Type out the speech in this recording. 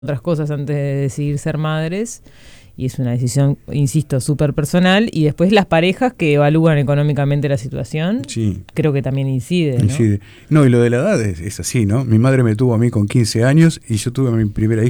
otras cosas antes de decidir ser madres, y es una decisión, insisto, súper personal. Y después las parejas que evalúan económicamente la situación, Sí. creo que también incide, ¿no? No, y lo de la edad es así, ¿no? Mi madre me tuvo a mí con 15 años y yo tuve a mi primera hija